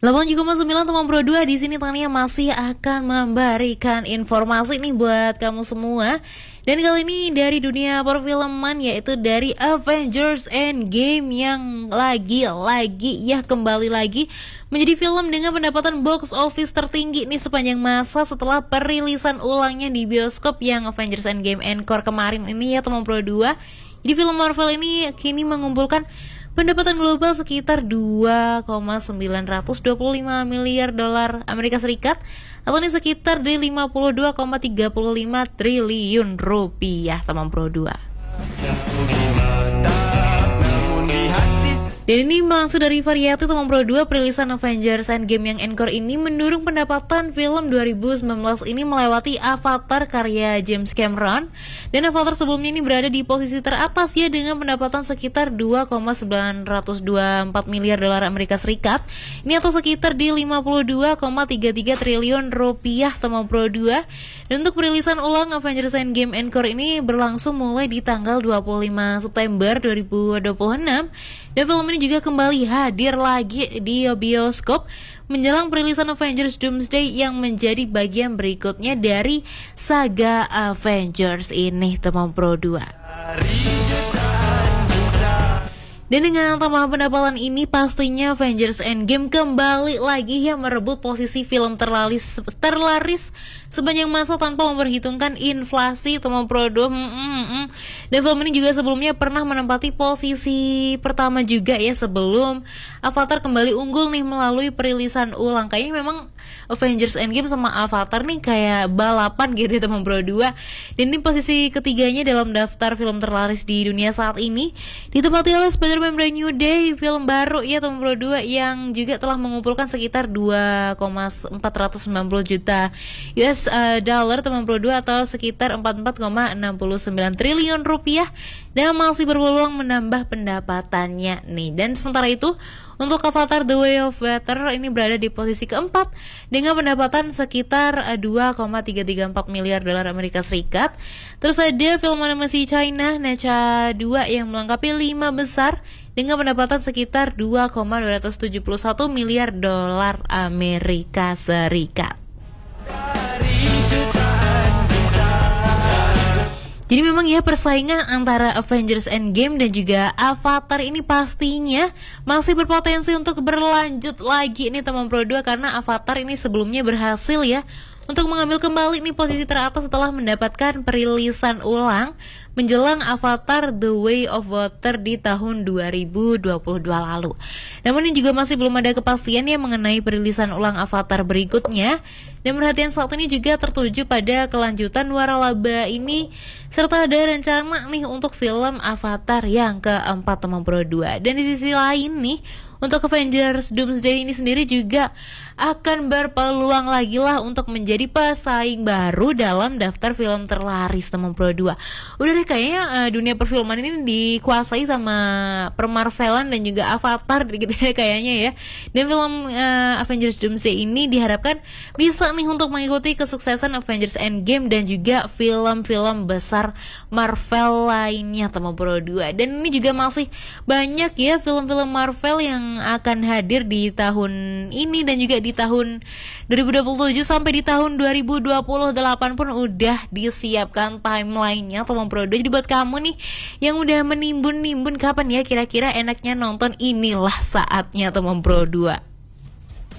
87,9 Teman Pro 2 di sini Tania masih akan memberikan informasi nih buat kamu semua. Dan kali ini dari dunia perfilman, yaitu dari Avengers Endgame yang lagi-lagi kembali lagi menjadi film dengan pendapatan box office tertinggi nih sepanjang masa setelah perilisan ulangnya di bioskop yang Avengers Endgame Encore kemarin ini ya Teman Pro 2. Jadi film Marvel ini kini mengumpulkan pendapatan global sekitar 2,925 miliar dolar Amerika Serikat atau ini sekitar di 52,35 triliun rupiah Teman Pro 2. Dan ini langsung dari Variety Teman Pro 2, perilisan Avengers Endgame yang Encore ini mendorong pendapatan film 2019 ini melewati Avatar karya James Cameron. Dan Avatar sebelumnya ini berada di posisi teratas ya dengan pendapatan sekitar 2,924 miliar dolar Amerika Serikat. Ini atau sekitar di 52,33 triliun rupiah Teman Pro 2. Dan untuk perilisan ulang Avengers Endgame Encore ini berlangsung mulai di tanggal 25 September 2026. Dan film ini juga kembali hadir lagi di bioskop menjelang perilisan Avengers Doomsday yang menjadi bagian berikutnya dari saga Avengers ini Teman Pro 2. Dan dengan tambahan pendapatan ini pastinya Avengers Endgame kembali lagi ya merebut posisi film terlaris sepanjang masa tanpa memperhitungkan inflasi Teman Pro 2. Dan film ini juga sebelumnya pernah menempati posisi pertama juga ya sebelum Avatar kembali unggul nih melalui perilisan ulang. Kayaknya memang Avengers Endgame sama Avatar nih kayak balapan gitu ya Teman Pro 2. Dan ini posisi ketiganya dalam daftar film terlaris di dunia saat ini, ditempati oleh Spider-Man Brand New Day, film baru ya Teman Pro 2 yang juga telah mengumpulkan sekitar 2,490 juta US dollar Teman Pro 2 atau sekitar 44,69 triliun rupiah dan masih berpeluang menambah pendapatannya nih. Dan sementara itu untuk Avatar The Way of Water ini berada di posisi keempat dengan pendapatan sekitar 2,334 miliar dolar Amerika Serikat. Terus ada film animasi China Nacha 2 yang melengkapi 5 besar dengan pendapatan sekitar 2,271 miliar dolar Amerika Serikat. Jadi memang ya persaingan antara Avengers Endgame dan juga Avatar ini pastinya masih berpotensi untuk berlanjut lagi nih Teman Pro 2 karena Avatar ini sebelumnya berhasil ya untuk mengambil kembali nih posisi teratas setelah mendapatkan perilisan ulang menjelang Avatar The Way of Water di tahun 2022 lalu. Namun ini juga masih belum ada kepastian ya mengenai perilisan ulang Avatar berikutnya. Dan perhatian saat ini juga tertuju pada kelanjutan Waralaba ini serta ada rencana nih untuk film Avatar yang keempat Teman Pro 2. Dan di sisi lain nih untuk Avengers Doomsday ini sendiri juga akan berpeluang lagi lah untuk menjadi pesaing baru dalam daftar film terlaris Teman Pro 2. Udah deh kayaknya dunia perfilman ini dikuasai sama permarvelan dan juga Avatar gitu ya kayaknya ya. Dan film Avengers Doomsday ini diharapkan bisa nih untuk mengikuti kesuksesan Avengers Endgame dan juga film-film besar Marvel lainnya Teman Pro 2. Dan ini juga masih banyak ya film-film Marvel yang akan hadir di tahun ini dan juga di tahun 2027 sampai di tahun 2028 pun udah disiapkan timelinenya Teman Pro 2. Jadi buat kamu nih yang udah menimbun kapan ya kira-kira enaknya nonton, inilah saatnya Teman Pro 2.